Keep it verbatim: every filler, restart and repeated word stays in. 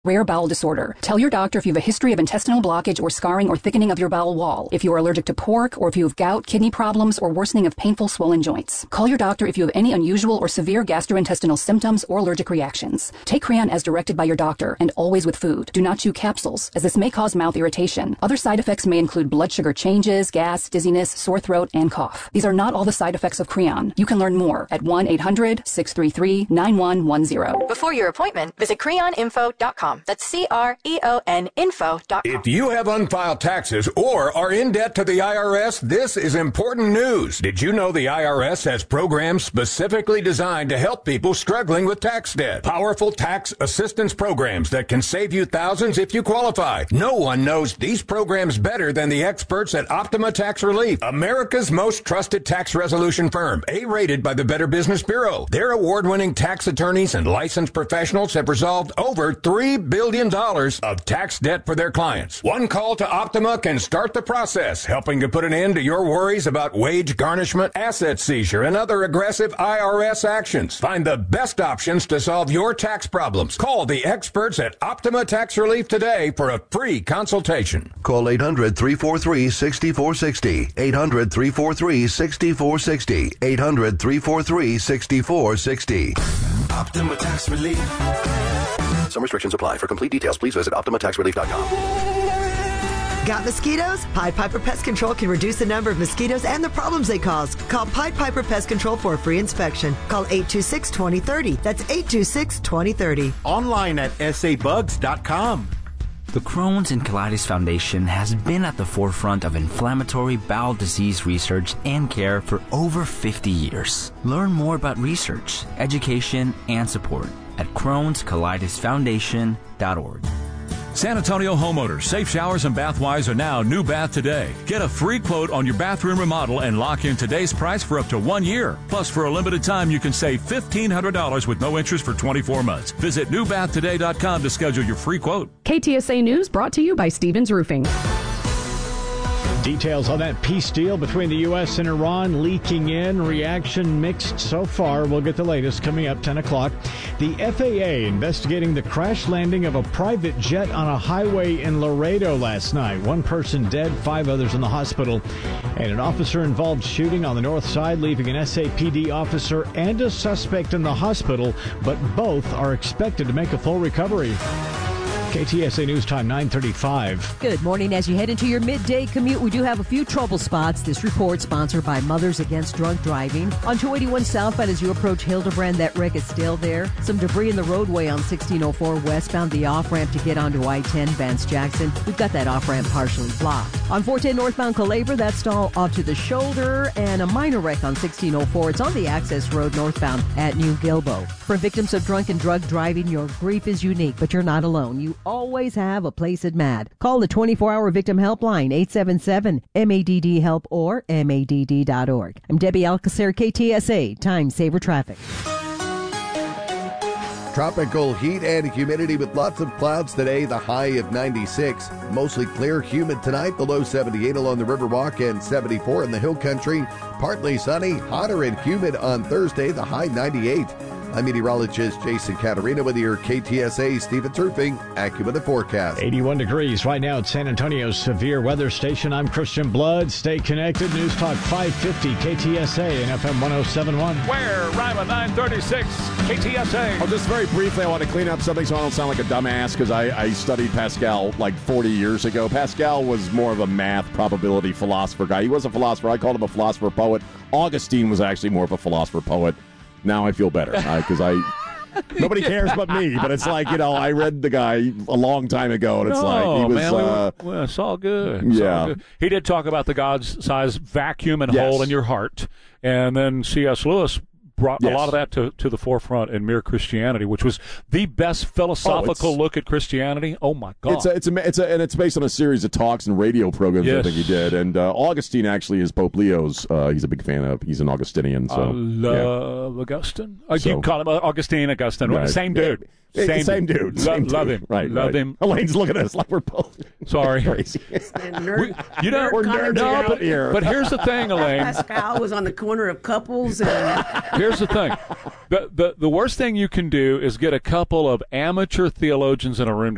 Rare bowel disorder. Tell your doctor if you have a history of intestinal blockage or scarring or thickening of your bowel wall, if you are allergic to pork, or if you have gout, kidney problems, or worsening of painful swollen joints. Call your doctor if you have any unusual or severe gastrointestinal symptoms or allergic reactions. Take Creon as directed by your doctor, and always with food. Do not chew capsules, as this may cause mouth irritation. Other side effects may include blood sugar changes, gas, dizziness, sore throat, and cough. These are not all the side effects of Creon. You can learn more at one eight hundred, six three three, nine one one zero. Before your appointment, visit creon info dot com. That's C R E O N info dot com. If you have unfiled taxes or are in debt to the I R S, this is important news. Did you know the I R S has programs specifically designed to help people struggling with tax debt? Powerful tax assistance programs that can save you thousands if you qualify. No one knows these programs better than the experts at Optima Tax Relief, America's most trusted tax resolution firm, A-rated by the Better Business Bureau. Their award-winning tax attorneys and licensed professionals have resolved over three billion dollars of tax debt for their clients. One call to Optima can start the process, helping to put an end to your worries about wage garnishment, asset seizure, and other aggressive I R S actions. Find the best options to solve your tax problems. Call the experts at Optima Tax Relief today for a free consultation. Call eight hundred, three four three, six four six zero. eight hundred, three four three, six four six zero. eight hundred, three four three, six four six zero. Optima Tax Relief. Some restrictions apply. For complete details, please visit optima tax relief dot com. Got mosquitoes? Pied Piper Pest Control can reduce the number of mosquitoes and the problems they cause. Call Pied Piper Pest Control for a free inspection. Call eight two six, two zero three zero. That's eight two six, two zero three zero. Online at s a bugs dot com. The Crohn's and Colitis Foundation has been at the forefront of inflammatory bowel disease research and care for over fifty years. Learn more about research, education, and support at crohns colitis foundation dot org. San Antonio homeowners, Safe Showers and Bathwise are now New Bath Today. Get a free quote on your bathroom remodel and lock in today's price for up to one year. Plus, for a limited time, you can save fifteen hundred dollars with no interest for twenty-four months. Visit new bath today dot com to schedule your free quote. K T S A News brought to you by Stevens Roofing. Details on that peace deal between the U S and Iran leaking in. Reaction mixed so far. We'll get the latest coming up ten o'clock. The F A A investigating the crash landing of a private jet on a highway in Laredo last night. One person dead, five others in the hospital. And an officer-involved shooting on the north side, leaving an S A P D officer and a suspect in the hospital, but both are expected to make a full recovery. K T S A News Time, nine thirty-five. Good morning. As you head into your midday commute, we do have a few trouble spots. This report sponsored by Mothers Against Drunk Driving. On two eighty-one southbound as you approach Hildebrand, that wreck is still there. Some debris in the roadway on sixteen oh four westbound, the off-ramp to get onto I ten, Vance Jackson. We've got that off-ramp partially blocked. On four ten northbound Calaver, that stall off to the shoulder, and a minor wreck on sixteen oh four. It's on the access road northbound at New Gilbo. For victims of drunk and drug driving, your grief is unique, but you're not alone. You always have a place at M A D. Call the twenty-four hour victim helpline, eight seven seven, M A D D help or M A D D dot org. I'm Debbie Alcacer, K T S A, Time Saver Traffic. Tropical heat and humidity with lots of clouds today, the high of ninety-six. Mostly clear, humid tonight, the low seventy-eight along the Riverwalk and seventy-four in the Hill Country. Partly sunny, hotter and humid on Thursday, the high ninety-eight. I'm meteorologist Jason Caterina with your K T S A Stevens Roofing AccuWeather forecast. eighty-one degrees right now at San Antonio's severe weather station. I'm Christian Blood. Stay connected. News Talk five fifty K T S A and F M one oh seven point one. Where? Rima nine thirty-six K T S A. Oh, just very briefly, I want to clean up something so I don't sound like a dumbass because I, I studied Pascal like forty years ago. Pascal was more of a math probability philosopher guy. He was a philosopher. I called him a philosopher poet. Augustine was actually more of a philosopher poet. Now I feel better because I, I nobody cares but me. But it's like, you know, I read the guy a long time ago, and it's no, like he was. Man, we uh, were, well, it's all good. It's yeah, all good. He did talk about the God-sized vacuum and yes. hole in your heart, and then C S. Lewis brought yes. a lot of that to, to the forefront in Mere Christianity, which was the best philosophical oh, look at Christianity. Oh my God! It's a, it's a, it's a, and it's based on a series of talks and radio programs. Yes. I think he did. And uh, Augustine actually is Pope Leo's. Uh, he's a big fan of. He's an Augustinian. So I love yeah. Augustine. Uh, So, you call him Augustine, Augustine, right. Same dude. Same, same, same dude. dude. Same Lo- dude. Love him. Right. Love right. him. Elaine's looking at us like we're both. Sorry. Crazy. Nerd, you know, nerd we're nerd no, but, here. But here's the thing, Elaine. Pascal was on the corner of couples. And here's the thing. The, the, the worst thing you can do is get a couple of amateur theologians in a room together.